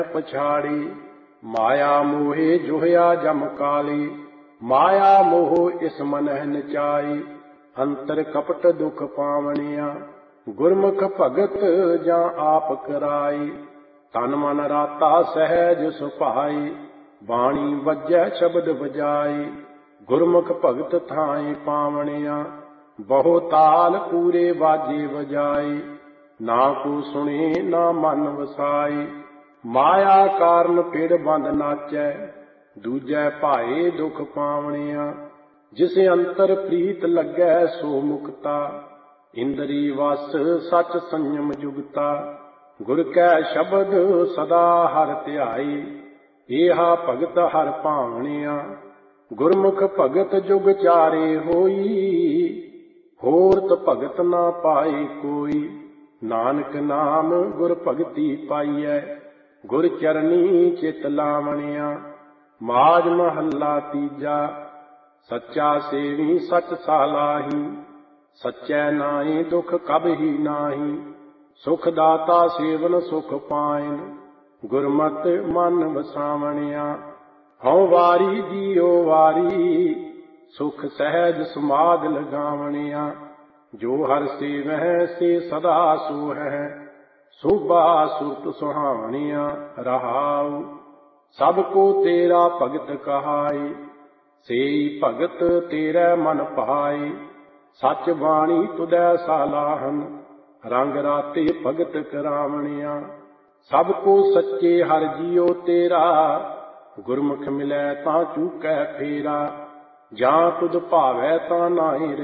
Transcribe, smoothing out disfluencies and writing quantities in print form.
पछाड़ी माया मोहे जोहया जम काली। माया मोह इस मन नचाई अंतर कपट दुख पावनिया। गुरमुख भगत जा आप कराई तन मन राता सहज सुभाई। बाणी बजै शब्द बजाई गुरमुख भगत थाई पावनिया। बहु ताल पूरे बाजे बजाई ना को सुने ना मन वसाई। माया कारण पेड़ बंद नाचै दूजै भाए दुख पावनिया। जिस अंतर प्रीत लगै सो मुक्ता इंद्री वस सच संयम जुगता। गुर कै शब्द सदा हर ध्याई एहा भगत हर भावनिया। गुरमुख भगत जुग चारे होई होरत भगत ना पाई कोई। नानक नाम गुर भगति पाईऐ गुर चरनी चित लावनिया। माज महला तीजा सच्चा सेवी सच सालाही। सच्चै नाई दुख कब ही नाही सुख दाता सेवन सुख पाइन। गुरमत मन वसावनिया हਉ वारी जियो वारी सुख सहज समाध लगावनिया। जो हर सेवह से सदा सो है शोभा सुरत सुहावनिया। रहाउ सबको तेरा भगत कहाई सेई भगत तेरे मन पाई। सच बाणी तुदै सालाहन रंग राते भगत करावनिया। सबको सच्चे हर जियो तेरा गुरमुख मिलै तां चूकै फेरा। जां तुध भावै तां नाहि